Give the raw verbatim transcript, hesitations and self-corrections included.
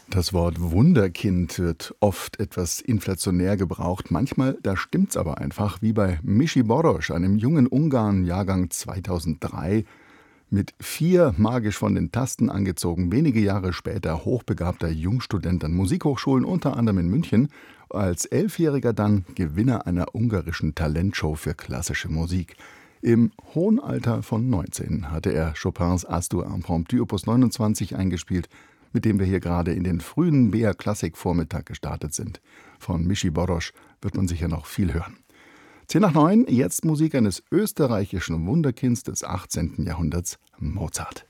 Das Wort Wunderkind wird oft etwas inflationär gebraucht. Manchmal, da stimmt's aber einfach, wie bei Mischi Borosch, einem jungen Ungarn, Jahrgang zweitausenddrei, mit vier magisch von den Tasten angezogen, wenige Jahre später hochbegabter Jungstudent an Musikhochschulen, unter anderem in München, als Elfjähriger dann Gewinner einer ungarischen Talentshow für klassische Musik. Im hohen Alter von neunzehn hatte er Chopins Astur Impromptu Opus neunundzwanzig eingespielt, mit dem wir hier gerade in den frühen B R-Klassik-Vormittag gestartet sind. Von Mischi Borosch wird man sicher noch viel hören. Zehn nach neun, jetzt Musik eines österreichischen Wunderkinds des achtzehnten Jahrhunderts, Mozart.